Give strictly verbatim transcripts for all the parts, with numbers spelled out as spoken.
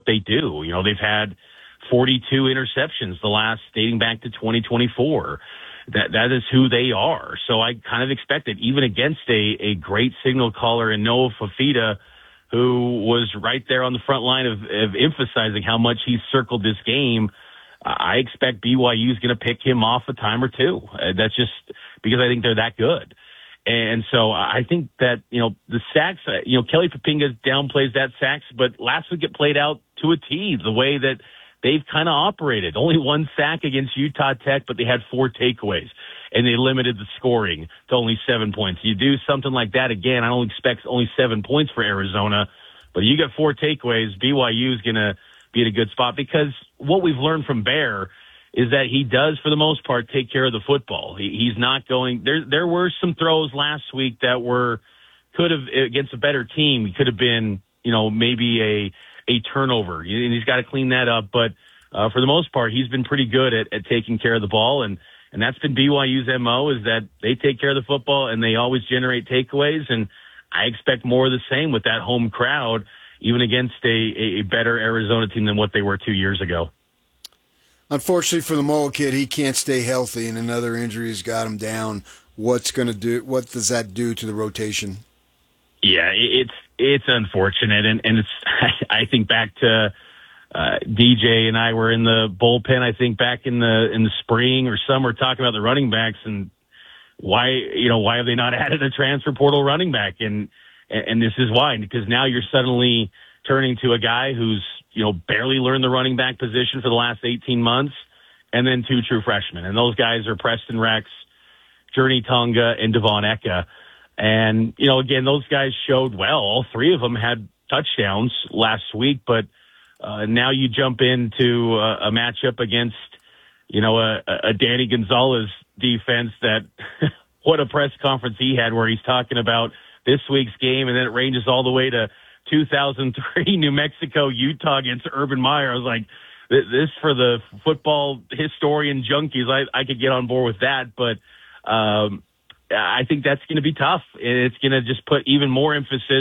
they do. You know, they've had forty-two interceptions the last dating back to twenty twenty-four. That that is who they are. So I kind of expected, even against a, a great signal caller in Noah Fafita, who was right there on the front line of, of emphasizing how much he circled this game, I expect B Y U is going to pick him off a time or two. Uh, that's just because I think they're that good. And so I think that, you know, the sacks, uh, you know, Kelly Papinga downplays that sacks, but last week it played out to a T, the way that they've kind of operated. Only one sack against Utah Tech, but they had four takeaways, and they limited the scoring to only seven points. You do something like that again, I don't expect only seven points for Arizona, but you got four takeaways, B Y U is going to be in a good spot, because what we've learned from Bear is that he does, for the most part, take care of the football. He, he's not going there. There were some throws last week that were could have, against a better team, could have been, you know, maybe a a turnover, and he's got to clean that up. But uh, for the most part, he's been pretty good at, at taking care of the ball, and and that's been B Y U's M O, is that they take care of the football and they always generate takeaways. And I expect more of the same with that home crowd, even against a, a better Arizona team than what they were two years ago. Unfortunately for the Mole kid, he can't stay healthy, and another injury has got him down. What's going to do? What does that do to the rotation? Yeah, it's it's unfortunate, and and it's I think back to uh, D J and I were in the bullpen. I think back in the in the spring or summer, talking about the running backs and why you know why have they not added a transfer portal running back, and and this is why, because now you're suddenly turning to a guy who's, you know, barely learned the running back position for the last eighteen months, and then two true freshmen. And those guys are Preston Rex, Journey Tonga, and Devon Eka. And, you know, again, those guys showed well. All three of them had touchdowns last week, but uh, now you jump into a, a matchup against, you know, a, a Danny Gonzalez defense that what a press conference he had where he's talking about this week's game, and then it ranges all the way to two thousand three New Mexico, Utah against Urban Meyer. I was like, this for the football historian junkies, I, I could get on board with that. But um, I think that's going to be tough. It's going to just put even more emphasis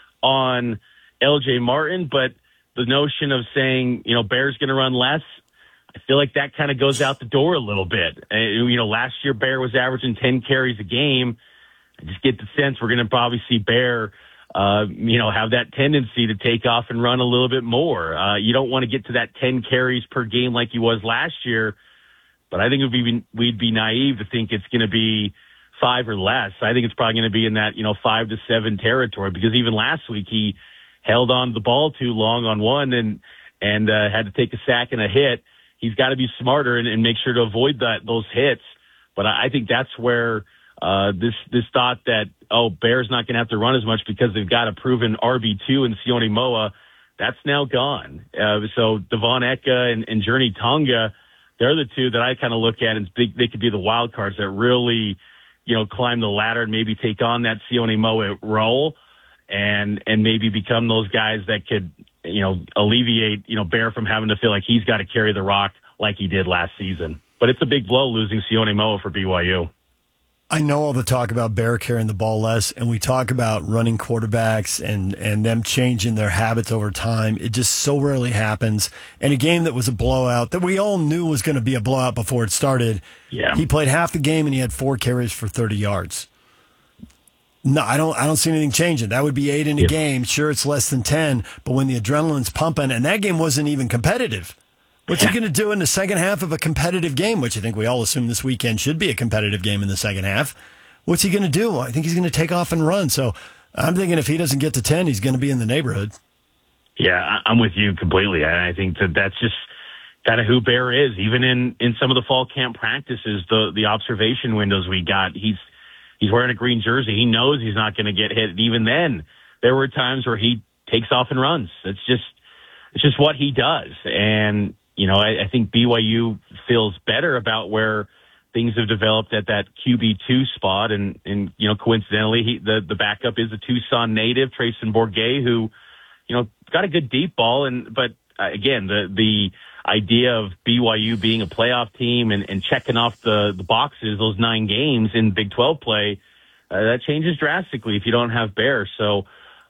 on L J Martin. But the notion of saying, you know, Bear's going to run less, I feel like that kind of goes out the door a little bit. Uh, you know, last year Bear was averaging ten carries a game. I just get the sense we're going to probably see Bear Uh, you know, have that tendency to take off and run a little bit more. Uh, you don't want to get to that ten carries per game like he was last year, but I think it would be, we'd be naive to think it's going to be five or less. I think it's probably going to be in that, you know, five to seven territory, because even last week he held on to the ball too long on one and, and, uh, had to take a sack and a hit. He's got to be smarter and, and make sure to avoid that, those hits. But I, I think that's where, Uh, this, this thought that, oh, Bear's not going to have to run as much because they've got a proven R B two in Sione Moa, that's now gone. Uh, so Devon Eka and, and Journey Tonga, they're the two that I kind of look at and think they could be the wild cards that really, you know, climb the ladder and maybe take on that Sione Moa role and, and maybe become those guys that could, you know, alleviate, you know, Bear from having to feel like he's got to carry the rock like he did last season. But it's a big blow losing Sione Moa for B Y U. I know all the talk about Bear carrying the ball less, and we talk about running quarterbacks and, and them changing their habits over time. It just so rarely happens. And a game that was a blowout that we all knew was going to be a blowout before it started. Yeah. He played half the game and he had four carries for thirty yards. No, I don't I don't see anything changing. That would be eight in a yeah. game. Sure, it's less than ten, but when the adrenaline's pumping, and that game wasn't even competitive. What's he going to do in the second half of a competitive game, which I think we all assume this weekend should be a competitive game in the second half? What's he going to do? I think he's going to take off and run. So I'm thinking if he doesn't get to ten, he's going to be in the neighborhood. Yeah, I'm with you completely. I think that that's just kind of who Bear is. Even in, in some of the fall camp practices, the, the observation windows we got, he's he's wearing a green jersey. He knows he's not going to get hit. And even then, there were times where he takes off and runs. It's just it's just what he does. And you know, I, I think B Y U feels better about where things have developed at that Q B two spot. And, and you know, coincidentally, he, the, the backup is a Tucson native, Trayson Bourget, who, you know, got a good deep ball. And But, uh, again, the the idea of B Y U being a playoff team and, and checking off the, the boxes, those nine games in Big twelve play, uh, that changes drastically if you don't have Bear. So,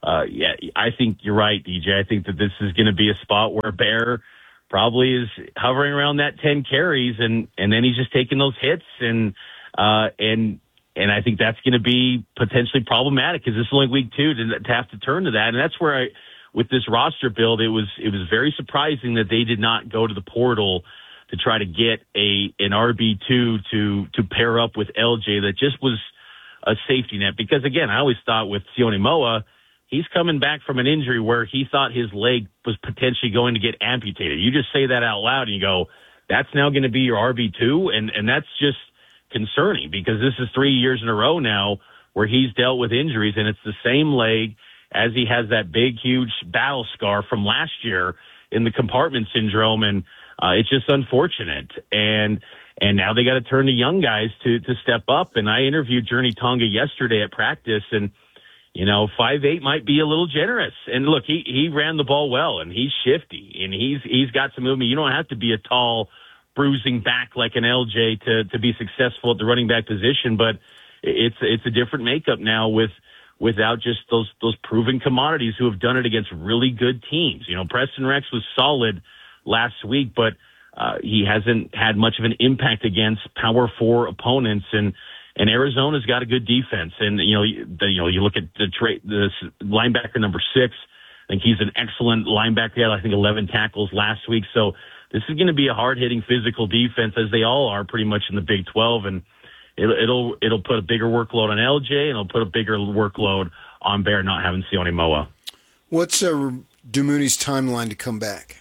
uh, yeah, I think you're right, D J. I think that this is going to be a spot where Bear probably is hovering around that ten carries, and, and then he's just taking those hits, and uh, and and I think that's going to be potentially problematic because this is only week two to, to have to turn to that, and that's where I, with this roster build, it was it was very surprising that they did not go to the portal to try to get a an R B two to to pair up with L J that just was a safety net. Because again, I always thought with Sione Moa, he's coming back from an injury where he thought his leg was potentially going to get amputated. You just say that out loud and you go, that's now going to be your R B two, and and that's just concerning because this is three years in a row now where he's dealt with injuries, and it's the same leg as he has that big, huge battle scar from last year in the compartment syndrome, and uh, it's just unfortunate. And and now they got to turn to young guys to to step up. And I interviewed Journey Tonga yesterday at practice, and you know, five eight might be a little generous. And look, he he ran the ball well, and he's shifty, and he's he's got some movement. You don't have to be a tall, bruising back like an L J to to be successful at the running back position, but it's it's a different makeup now with. without just those those proven commodities who have done it against really good teams. You know, Preston Rex was solid last week, but uh, he hasn't had much of an impact against power four opponents. And and Arizona's got a good defense. And you know, the, you know, you look at the tra- the linebacker number six. I think he's an excellent linebacker. He had, I think, eleven tackles last week. So this is going to be a hard hitting physical defense, as they all are pretty much in the Big twelve. And It'll, it'll it'll put a bigger workload on L J, and it'll put a bigger workload on Bear not having Sione Moa. What's uh, Dumuni's timeline to come back?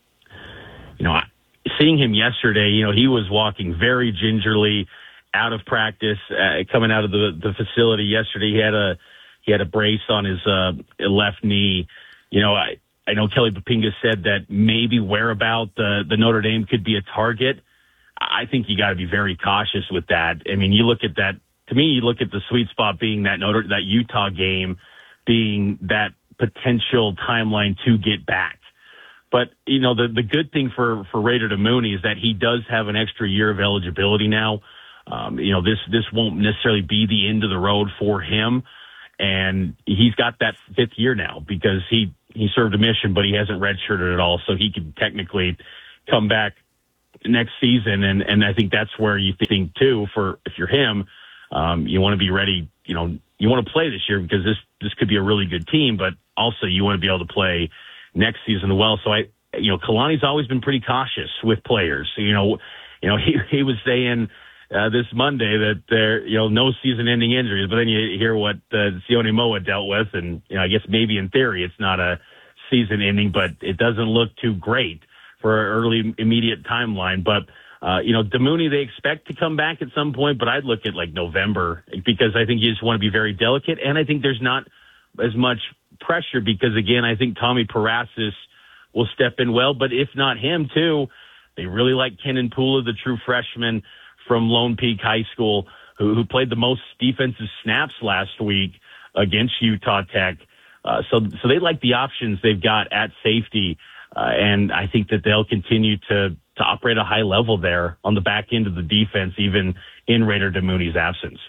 You know, seeing him yesterday, you know, he was walking very gingerly out of practice, uh, coming out of the, the facility yesterday. He had a he had a brace on his uh, left knee. You know, I, I know Kelly Papinga said that maybe whereabout the, the Notre Dame could be a target. I think you got to be very cautious with that. I mean, you look at that, to me, you look at the sweet spot being that Notre, that Utah game being that potential timeline to get back. But, you know, the, the good thing for, for Raider Damuni is that he does have an extra year of eligibility now. Um, you know, this, this won't necessarily be the end of the road for him. And he's got that fifth year now because he, he served a mission, but he hasn't redshirted at all. So he could technically come back next season, and and I think that's where you think too, for if you're him, um, you want to be ready. You know, you want to play this year because this this could be a really good team, but also you want to be able to play next season well. So I, you know, Kalani's always been pretty cautious with players. You know, you know he he was saying uh, this Monday that there, you know, no season-ending injuries, but then you hear what uh, Sione Moa dealt with, and you know, I guess maybe in theory it's not a season-ending, but it doesn't look too great for an early, immediate timeline. But, uh, you know, Damuni, they expect to come back at some point, but I'd look at like November because I think you just want to be very delicate. And I think there's not as much pressure because, again, I think Tommy Parasis will step in well. But if not him, too, they really like Kenan Pula, the true freshman from Lone Peak High School, who, who played the most defensive snaps last week against Utah Tech. Uh, so, so they like the options they've got at safety. Uh, and I think that they'll continue to, to operate a high level there on the back end of the defense, even in Raider Damuni's absence.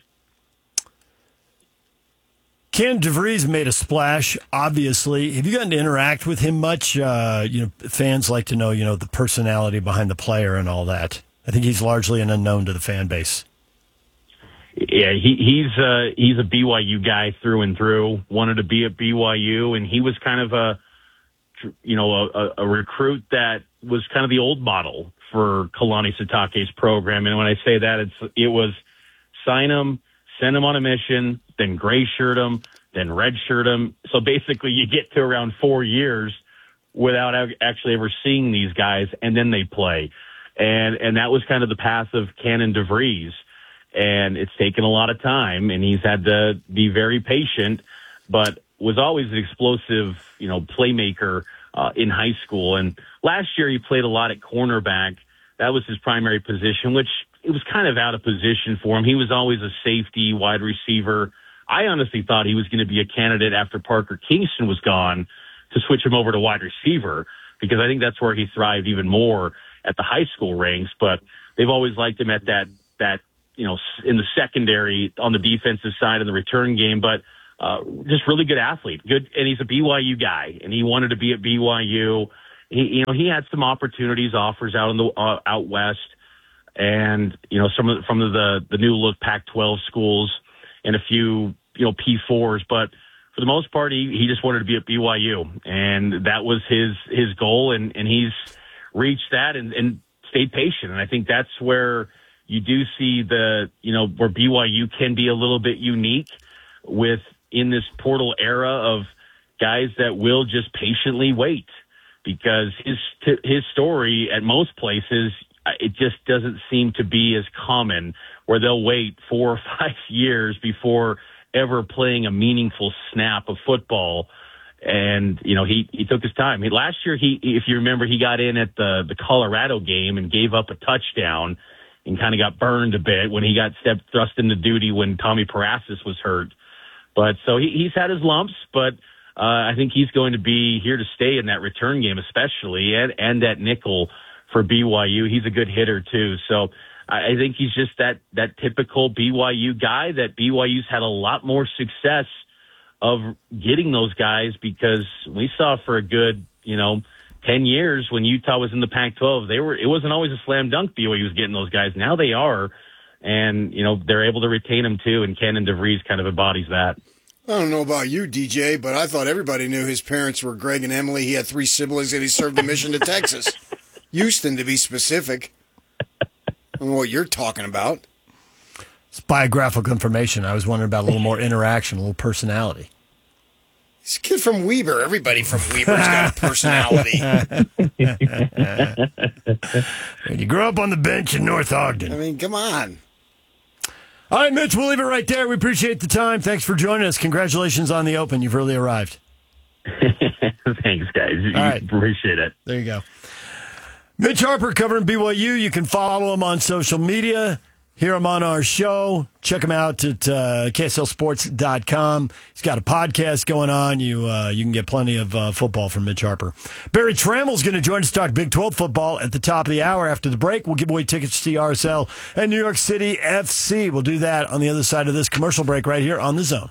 Ken DeVries made a splash, obviously. Have you gotten to interact with him much? Uh, you know, fans like to know, you know, the personality behind the player and all that. I think he's largely an unknown to the fan base. Yeah, he, he's uh, he's a B Y U guy through and through. Wanted to be at B Y U, and he was kind of a you know, a, a recruit that was kind of the old model for Kalani Sitake's program. And when I say that, it's, it was sign him, send him on a mission, then gray shirt him, then red shirt him. So basically you get to around four years without actually ever seeing these guys, and then they play. And, and that was kind of the path of Cannon DeVries. And it's taken a lot of time, and he's had to be very patient, but was always an explosive, you know, playmaker uh, in high school. And last year he played a lot at cornerback. That was his primary position, which it was kind of out of position for him. He was always a safety, wide receiver. I honestly thought he was going to be a candidate after Parker Kingston was gone to switch him over to wide receiver, because I think that's where he thrived even more at the high school ranks. But they've always liked him at that, that, you know, in the secondary on the defensive side of the return game. But uh, just really good athlete. Good, and he's a B Y U guy, and he wanted to be at B Y U. He, you know, he had some opportunities, offers out in the uh, out west, and you know, some of the, from the the new look Pac twelve schools and a few you know P fours, but for the most part, he, he just wanted to be at B Y U, and that was his his goal, and, and he's reached that and, and stayed patient. And I think that's where you do see the, you know, where B Y U can be a little bit unique with in this portal era of guys that will just patiently wait, because his his story at most places, it just doesn't seem to be as common, where they'll wait four or five years before ever playing a meaningful snap of football. And, you know, he, he took his time. He, last year, he, if you remember, he got in at the, the Colorado game and gave up a touchdown and kind of got burned a bit when he got stepped, thrust into duty when Tommy Parasis was hurt. But so he, he's had his lumps, but uh, I think he's going to be here to stay in that return game, especially, and, and that nickel for B Y U. He's a good hitter too. So I think he's just that, that typical B Y U guy that B Y U's had a lot more success of getting those guys, because we saw for a good, you know, ten years when Utah was in the Pac twelve, they were, it wasn't always a slam dunk B Y U was getting those guys. Now they are, and, you know, they're able to retain them too, and Cannon DeVries kind of embodies that. I don't know about you, D J, but I thought everybody knew his parents were Greg and Emily. He had three siblings, and he served the mission to Texas. Houston, to be specific. I don't know what you're talking about. It's biographical information. I was wondering about a little more interaction, a little personality. This kid from Weber. Everybody from Weber's got a personality. And you grew up on the bench in North Ogden. I mean, come on. All right, Mitch, we'll leave it right there. We appreciate the time. Thanks for joining us. Congratulations on the Open. You've really arrived. Thanks, guys. All right. Appreciate it. There you go. Mitch Harper covering B Y U. You can follow him on social media. Hear him on our show. Check him out at uh, K S L sports dot com. He's got a podcast going on. You uh, you can get plenty of uh, football from Mitch Harper. Barry Trammell's going to join us to talk Big twelve football at the top of the hour. After the break, we'll give away tickets to see R S L and New York City F C. We'll do that on the other side of this commercial break right here on The Zone.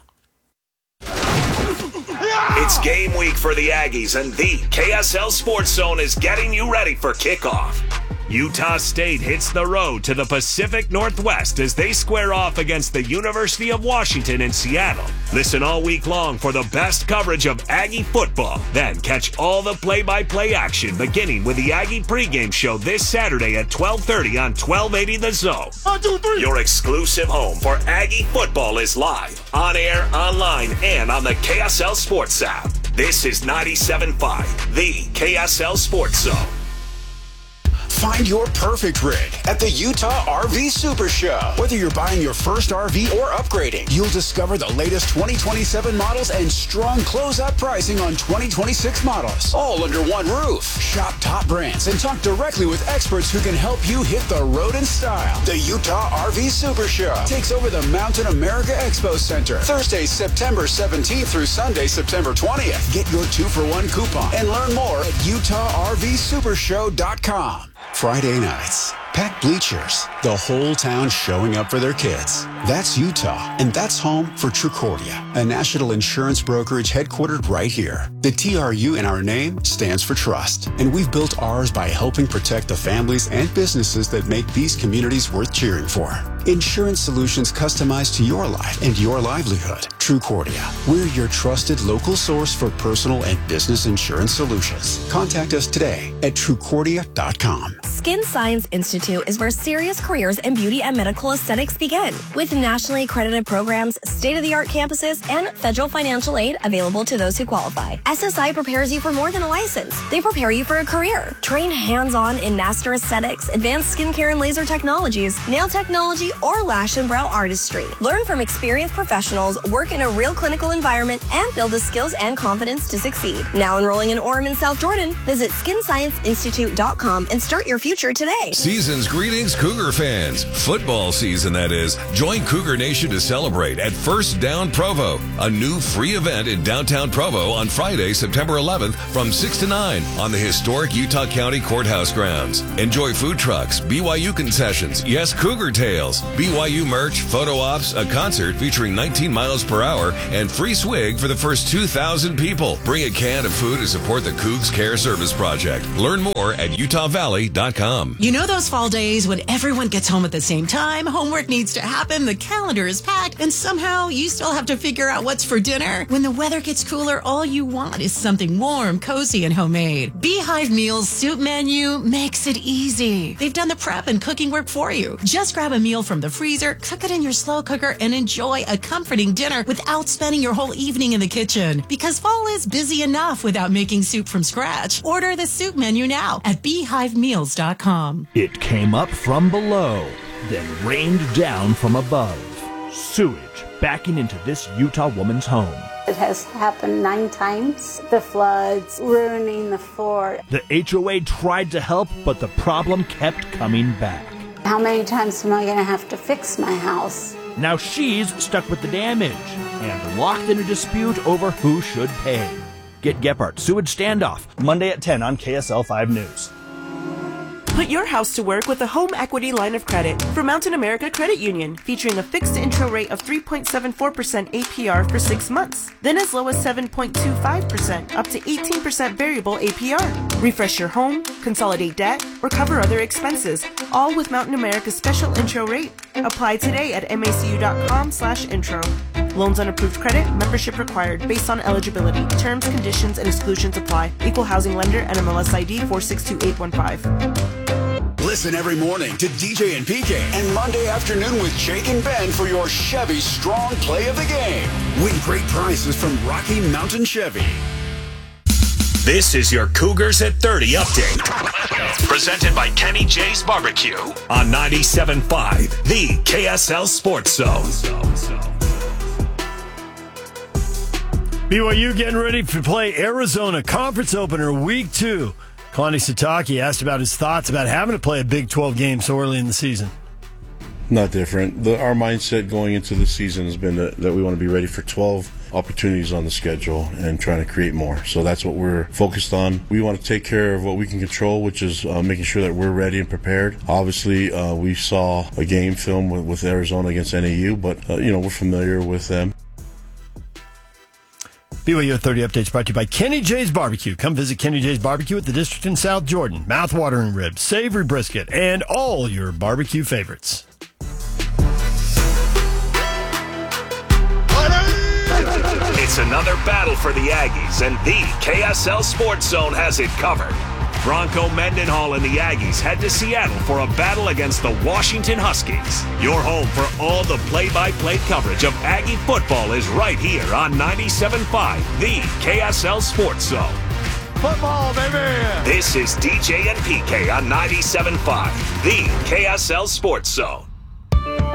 It's game week for the Aggies, and the K S L Sports Zone is getting you ready for kickoff. Utah State hits the road to the Pacific Northwest as they square off against the University of Washington in Seattle. Listen all week long for the best coverage of Aggie football. Then catch all the play-by-play action, beginning with the Aggie pregame show this Saturday at twelve thirty on twelve eighty The Zone. One, two, three. Your exclusive home for Aggie football is live, on air, online, and on the K S L Sports app. This is ninety-seven point five, the K S L Sports Zone. Find your perfect rig at the Utah R V Super Show. Whether you're buying your first R V or upgrading, you'll discover the latest twenty twenty-seven models and strong closeout pricing on twenty twenty-six models, all under one roof. Shop top brands and talk directly with experts who can help you hit the road in style. The Utah R V Super Show takes over the Mountain America Expo Center Thursday, September seventeenth through Sunday, September twentieth. Get your two for one coupon and learn more at utah r v super show dot com. Friday nights, packed bleachers, the whole town showing up for their kids. That's Utah, and that's home for Trucordia, a national insurance brokerage headquartered right here. The T R U in our name stands for trust, and we've built ours by helping protect the families and businesses that make these communities worth cheering for. Insurance solutions customized to your life and your livelihood. Trucordia, we're your trusted local source for personal and business insurance solutions. Contact us today at trucordia dot com. Skin Science Institute is where serious careers in beauty and medical aesthetics begin. With nationally accredited programs, state-of-the-art campuses, and federal financial aid available to those who qualify. S S I prepares you for more than a license. They prepare you for a career. Train hands-on in master aesthetics, advanced skincare and laser technologies, nail technology, or lash and brow artistry. Learn from experienced professionals, work in a real clinical environment, and build the skills and confidence to succeed. Now enrolling in Orem and South Jordan, visit skin science institute dot com and start your future today. Season's greetings, Cougar fans. Football season, that is. Join Cougar Nation to celebrate at First Down Provo, a new free event in downtown Provo on Friday, September eleventh from six to nine on the historic Utah County Courthouse grounds. Enjoy food trucks, B Y U concessions, yes, Cougar Tales, B Y U merch, photo ops, a concert featuring nineteen miles per hour, and free swig for the first two thousand people. Bring a can of food to support the Cougs Care Service Project. Learn more at utah valley dot com. You know those fall days when everyone gets home at the same time, homework needs to happen, the calendar is packed, and somehow you still have to figure out what's for dinner? When the weather gets cooler, all you want is something warm, cozy, and homemade. Beehive Meals Soup Menu makes it easy. They've done the prep and cooking work for you. Just grab a meal from the freezer, cook it in your slow cooker, and enjoy a comforting dinner without spending your whole evening in the kitchen. Because fall is busy enough without making soup from scratch. Order the soup menu now at beehive meals dot com. It came up from below, then rained down from above. Sewage backing into this Utah woman's home. It has happened nine times. The floods ruining the floor. The H O A tried to help, but the problem kept coming back. How many times am I going to have to fix my house? Now she's stuck with the damage and locked in a dispute over who should pay. Get Gephardt Sewage Standoff, Monday at ten on K S L five News. Put your house to work with a home equity line of credit from Mountain America Credit Union, featuring a fixed intro rate of three point seven four percent A P R for six months, then as low as seven point two five percent up to eighteen percent variable A P R. Refresh your home, consolidate debt, or cover other expenses, all with Mountain America's special intro rate. Apply today at macu.com slash intro. Loans on approved credit, membership required, based on eligibility. Terms, conditions, and exclusions apply. Equal housing lender, N M L S I D four six two eight one five. Listen every morning to D J and P K and Monday afternoon with Jake and Ben for your Chevy Strong Play of the Game. Win great prizes from Rocky Mountain Chevy. This is your Cougars at thirty update. Presented by Kenny J's Barbecue on ninety-seven point five, the K S L Sports Zone. B Y U getting ready to play Arizona Conference Opener Week two. Kalani Sitake asked about his thoughts about having to play a Big twelve game so early in the season. Not different. The, our mindset going into the season has been that, that we want to be ready for twelve opportunities on the schedule and trying to create more. So that's what we're focused on. We want to take care of what we can control, which is uh, making sure that we're ready and prepared. Obviously, uh, we saw a game film with, with Arizona against N A U, but uh, you know, we're familiar with them. B Y U at thirty updates brought to you by Kenny J's Barbecue. Come visit Kenny J's Barbecue at the District in South Jordan. Mouth-watering ribs, savory brisket, and all your barbecue favorites. It's another battle for the Aggies, and the K S L Sports Zone has it covered. Bronco Mendenhall and the Aggies head to Seattle for a battle against the Washington Huskies. Your home for all the play-by-play coverage of Aggie football is right here on ninety-seven point five, the K S L Sports Zone. Football, baby! This is D J and P K on ninety-seven point five, the K S L Sports Zone.